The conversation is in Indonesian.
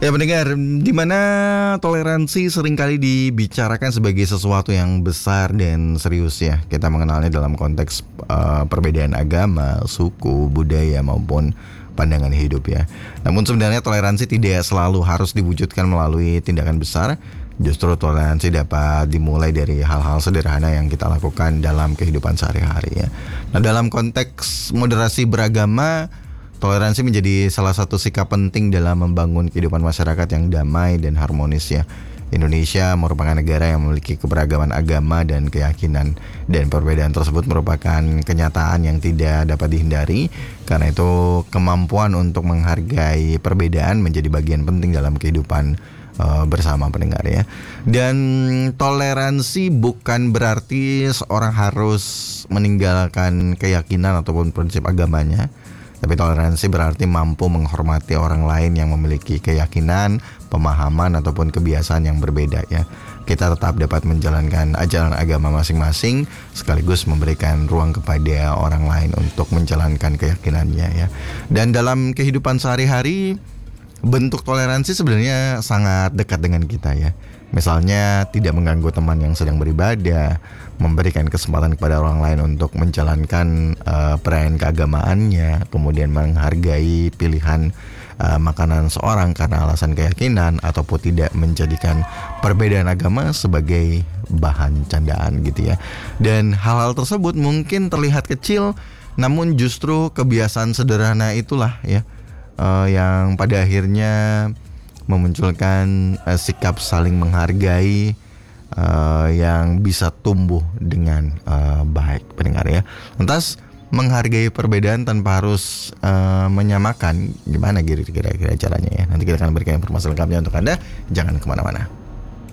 Ya pendengar, di mana toleransi seringkali dibicarakan sebagai sesuatu yang besar dan serius ya. Kita mengenalnya dalam konteks perbedaan agama, suku, budaya maupun pandangan hidup ya. Namun sebenarnya toleransi tidak selalu harus diwujudkan melalui tindakan besar. Justru toleransi dapat dimulai dari hal-hal sederhana yang kita lakukan dalam kehidupan sehari-hari ya. Nah, dalam konteks moderasi beragama, toleransi menjadi salah satu sikap penting dalam membangun kehidupan masyarakat yang damai dan harmonis ya. Indonesia merupakan negara yang memiliki keberagaman agama dan keyakinan, dan perbedaan tersebut merupakan kenyataan yang tidak dapat dihindari. Karena itu kemampuan untuk menghargai perbedaan menjadi bagian penting dalam kehidupan bersama pendengar ya. Dan toleransi bukan berarti seorang harus meninggalkan keyakinan ataupun prinsip agamanya. Tapi toleransi berarti mampu menghormati orang lain yang memiliki keyakinan, pemahaman ataupun kebiasaan yang berbeda ya. Kita tetap dapat menjalankan ajaran agama masing-masing sekaligus memberikan ruang kepada orang lain untuk menjalankan keyakinannya ya. Dan dalam kehidupan sehari-hari, bentuk toleransi sebenarnya sangat dekat dengan kita ya. Misalnya tidak mengganggu teman yang sedang beribadah, memberikan kesempatan kepada orang lain untuk menjalankan perayaan keagamaannya, kemudian menghargai pilihan makanan seorang karena alasan keyakinan, ataupun tidak menjadikan perbedaan agama sebagai bahan candaan gitu ya. Dan hal-hal tersebut mungkin terlihat kecil, namun justru kebiasaan sederhana itulah ya yang pada akhirnya memunculkan sikap saling menghargai yang bisa tumbuh dengan baik pendengar ya. Lantas menghargai perbedaan tanpa harus menyamakan, gimana kira-kira caranya ya? Nanti kita akan berikan informasi lengkapnya untuk Anda. Jangan kemana-mana.